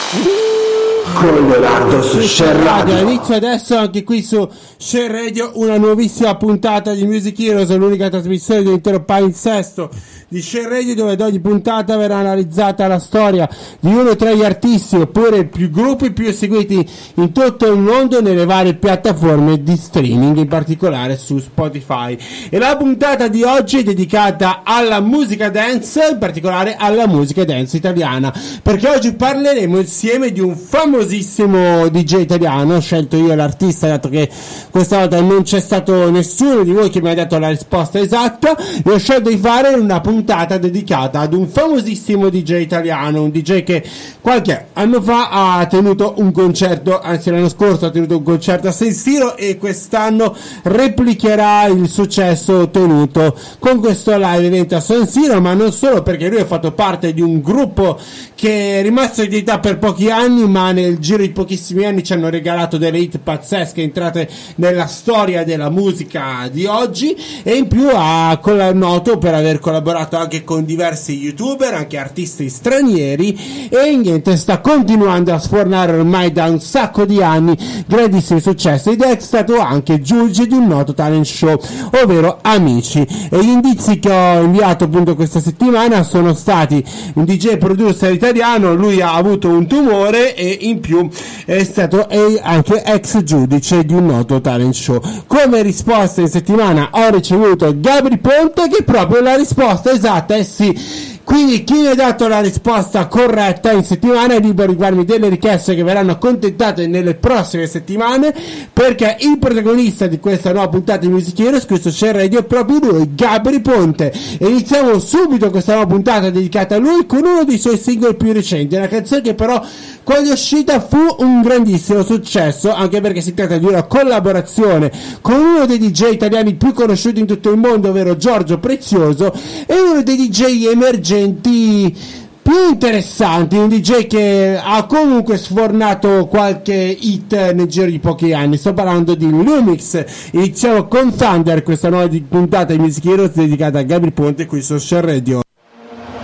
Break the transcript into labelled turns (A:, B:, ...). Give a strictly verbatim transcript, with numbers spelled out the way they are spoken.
A: con Leonardo su Share Radio.
B: Inizio adesso anche qui su Share Radio una nuovissima puntata di Music Heroes, l'unica trasmissione dell'intero palinsesto di Share Radio, dove ad ogni puntata verrà analizzata la storia di uno tra gli artisti oppure più gruppi più seguiti in tutto il mondo nelle varie piattaforme di streaming, in particolare su Spotify. E la puntata di oggi è dedicata alla musica dance, in particolare alla musica dance italiana, perché oggi parleremo insieme di un famosissimo D J italiano. Ho scelto io l'artista, dato che questa volta non c'è stato nessuno di voi che mi ha dato la risposta esatta, e ho scelto di fare una puntata puntata dedicata ad un famosissimo D J italiano, un D J che qualche anno fa ha tenuto un concerto, anzi l'anno scorso ha tenuto un concerto a San Siro, e quest'anno replicherà il successo ottenuto con questo live evento a San Siro. Ma non solo, perché lui ha fatto parte di un gruppo che è rimasto in attività per pochi anni, ma nel giro di pochissimi anni ci hanno regalato delle hit pazzesche entrate nella storia della musica di oggi, e in più ha noto per aver collaborato anche con diversi youtuber, anche artisti stranieri, e niente, sta continuando a sfornare ormai da un sacco di anni grandissimi successi, ed è stato anche giudice di un noto talent show, ovvero Amici. E gli indizi che ho inviato appunto questa settimana sono stati un D J producer italiano, lui ha avuto un tumore e in più è stato anche ex giudice di un noto talent show. Come risposta in settimana ho ricevuto Gabri Ponte, che proprio la risposta esatta è sì. Quindi chi mi ha dato la risposta corretta in settimana è libero di farmi delle richieste che verranno accontentate nelle prossime settimane, perché il protagonista di questa nuova puntata di Music Heroes, questo Share Radio, è proprio lui, Gabri Ponte. E iniziamo subito questa nuova puntata dedicata a lui con uno dei suoi singoli più recenti, una canzone che però quando è uscita fu un grandissimo successo, anche perché si tratta di una collaborazione con uno dei D J italiani più conosciuti in tutto il mondo, ovvero Giorgio Prezioso, e uno dei D J emergenti più interessanti, un D J che ha comunque sfornato qualche hit nel giro di pochi anni. Sto parlando di Lumix. Iniziamo con Thunder, questa nuova puntata di Music Heroes dedicata a Gabri Ponte qui su Share Radio.